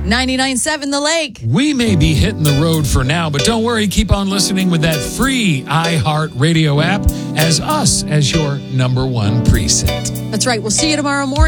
99.7 The Lake. We may be hitting the road for now, but don't worry. Keep on listening with that free iHeartRadio app as us as your number one preset. That's right. We'll see you tomorrow morning.